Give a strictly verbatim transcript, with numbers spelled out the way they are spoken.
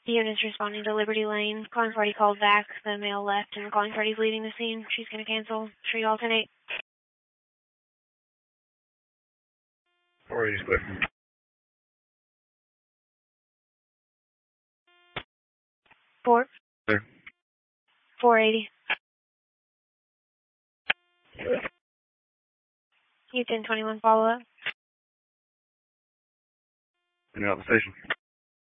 The unit's responding to Liberty Lane. Calling party called back. The male left and the calling party's leaving the scene. She's going to cancel. Should you alternate? four eighty square. Four? Sir. four eighty. U ten twenty-one follow up. And you're out the station.